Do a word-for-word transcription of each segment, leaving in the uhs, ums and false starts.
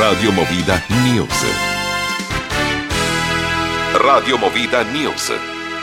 Radio Movida News. Radio Movida News.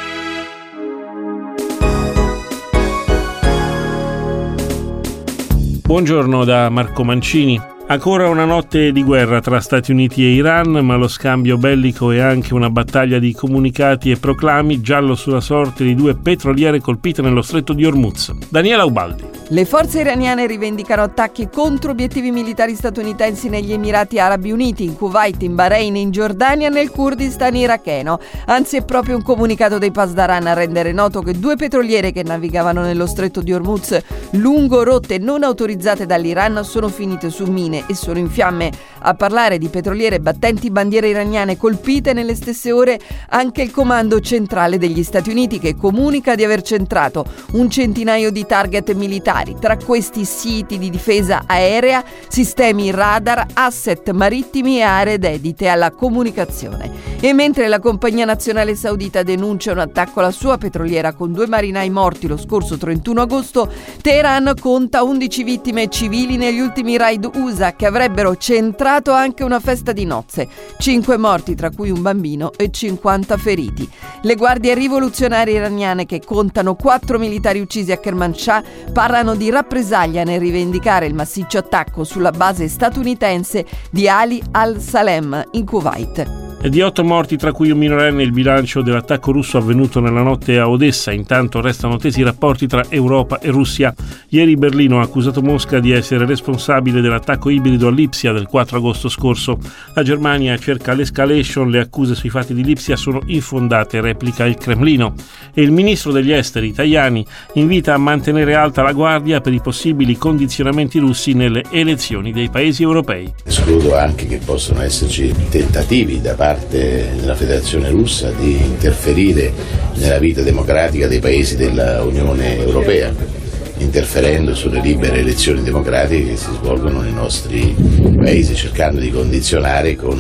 Buongiorno da Marco Mancini. Ancora una notte di guerra tra Stati Uniti e Iran, ma lo scambio bellico è anche una battaglia di comunicati e proclami, giallo sulla sorte di due petroliere colpite nello stretto di Hormuz. Daniela Ubaldi. Le forze iraniane rivendicano attacchi contro obiettivi militari statunitensi negli Emirati Arabi Uniti, in Kuwait, in Bahrain, in Giordania e nel Kurdistan iracheno. Anzi, è proprio un comunicato dei Pasdaran a rendere noto che due petroliere che navigavano nello stretto di Hormuz lungo rotte non autorizzate dall'Iran sono finite su mine e sono in fiamme. A parlare di petroliere battenti bandiere iraniane colpite nelle stesse ore anche il comando centrale degli Stati Uniti, che comunica di aver centrato un centinaio di target militari, tra questi siti di difesa aerea, sistemi radar, asset marittimi e aree dedite alla comunicazione. E mentre la compagnia nazionale saudita denuncia un attacco alla sua petroliera con due marinai morti lo scorso trentuno agosto, Teheran conta undici vittime civili negli ultimi raid U S A che avrebbero centrato anche una festa di nozze. Cinque morti, tra cui un bambino, e cinquanta feriti. Le guardie rivoluzionarie iraniane, che contano quattro militari uccisi a Kermanshah, parlano di rappresaglia nel rivendicare il massiccio attacco sulla base statunitense di Ali al-Salem in Kuwait. E di otto morti, tra cui un minorenne, il bilancio dell'attacco russo avvenuto nella notte a Odessa. Intanto restano tesi i rapporti tra Europa e Russia. Ieri Berlino ha accusato Mosca di essere responsabile dell'attacco ibrido a Lipsia del quattro agosto scorso. La Germania cerca l'escalation, le accuse sui fatti di Lipsia sono infondate, replica il Cremlino. E il ministro degli esteri Tajani invita a mantenere alta la guardia per i possibili condizionamenti russi nelle elezioni dei paesi europei. Escludo anche che possano esserci tentativi da parte della Federazione Russa di interferire nella vita democratica dei paesi dell'Unione Europea, interferendo sulle libere elezioni democratiche che si svolgono nei nostri paesi, cercando di condizionare con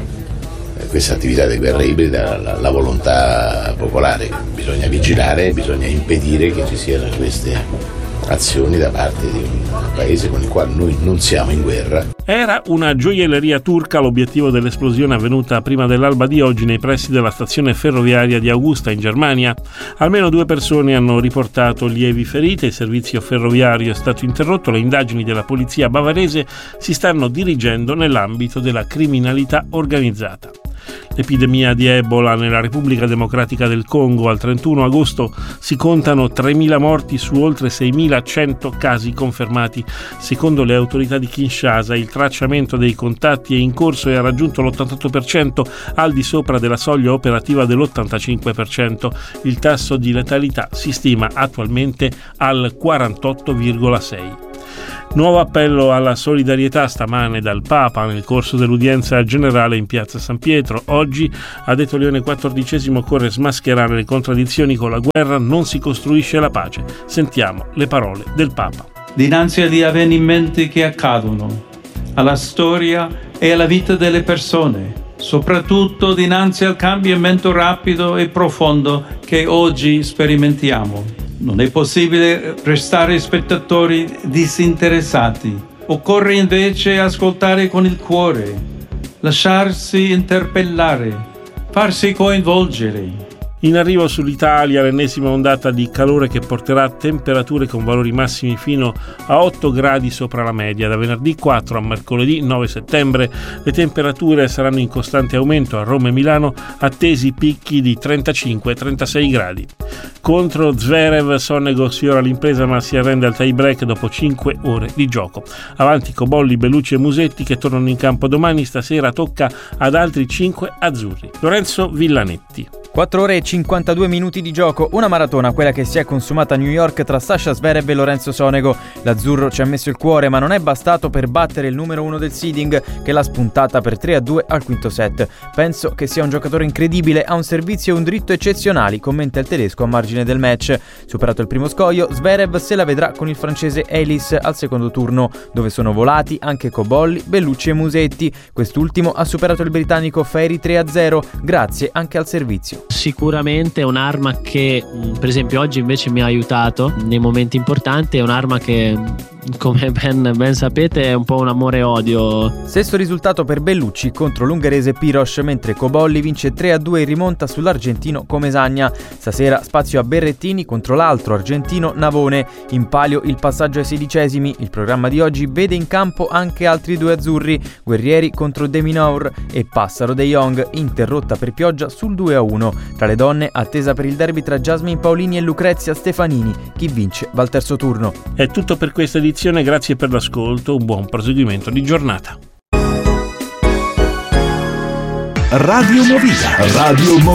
questa attività di guerra ibrida la, la volontà popolare. Bisogna vigilare, bisogna impedire che ci siano queste azioni da parte di un paese con il quale noi non siamo in guerra. Era una gioielleria turca l'obiettivo dell'esplosione avvenuta prima dell'alba di oggi nei pressi della stazione ferroviaria di Augusta in Germania. Almeno due persone hanno riportato lievi ferite, il servizio ferroviario è stato interrotto, le indagini della polizia bavarese si stanno dirigendo nell'ambito della criminalità organizzata. L'epidemia di Ebola nella Repubblica Democratica del Congo: al trentuno agosto si contano tremila morti su oltre seimilacento casi confermati. Secondo le autorità di Kinshasa il tracciamento dei contatti è in corso e ha raggiunto l'ottantotto per cento, al di sopra della soglia operativa dell'ottantacinque per cento. Il tasso di letalità si stima attualmente al quarantotto virgola sei per cento. Nuovo appello alla solidarietà stamane dal Papa nel corso dell'udienza generale in piazza San Pietro. Oggi, ha detto Leone quattordicesimo, occorre smascherare le contraddizioni, con la guerra non si costruisce la pace. Sentiamo le parole del Papa. Dinanzi agli avvenimenti che accadono, alla storia e alla vita delle persone, soprattutto dinanzi al cambiamento rapido e profondo che oggi sperimentiamo, non è possibile restare spettatori disinteressati. Occorre invece ascoltare con il cuore, lasciarsi interpellare, farsi coinvolgere. In arrivo sull'Italia l'ennesima ondata di calore che porterà temperature con valori massimi fino a otto gradi sopra la media. Da venerdì quattro a mercoledì nove settembre le temperature saranno in costante aumento. A Roma e Milano attesi picchi di trentacinque trentasei gradi. Contro Zverev, Sonego sfiora l'impresa ma si arrende al tie break dopo cinque ore di gioco. Avanti Cobolli, Bellucci e Musetti, che tornano in campo domani. Stasera tocca ad altri cinque azzurri. Lorenzo Villanetti. quattro ore e cinquantadue minuti di gioco, una maratona, quella che si è consumata a New York tra Sasha Zverev e Lorenzo Sonego. L'azzurro ci ha messo il cuore, ma non è bastato per battere il numero uno del seeding, che l'ha spuntata per tre a due al quinto set. Penso che sia un giocatore incredibile, ha un servizio e un dritto eccezionali, commenta il tedesco a margine del match. Superato il primo scoglio, Zverev se la vedrà con il francese Ellis al secondo turno, dove sono volati anche Cobolli, Bellucci e Musetti. Quest'ultimo ha superato il britannico Ferry tre a zero, grazie anche al servizio. Sicuramente è un'arma che, per esempio, oggi invece mi ha aiutato nei momenti importanti. È un'arma che, come ben, ben sapete, è un po' un amore e odio. Stesso risultato per Bellucci contro l'ungherese Piros, mentre Cobolli vince tre a due in rimonta sull'argentino Comesagna. Stasera spazio a Berrettini contro l'altro argentino Navone. In palio il passaggio ai sedicesimi. Il programma di oggi vede in campo anche altri due azzurri, Guerrieri contro De Minaur e Passaro De Jong, interrotta per pioggia sul due a uno. Tra le donne, attesa per il derby tra Jasmine Paolini e Lucrezia Stefanini. Chi vince va al terzo turno. È tutto per questa edizione, grazie per l'ascolto, un buon proseguimento di giornata. Radio Movida. Radio Movida.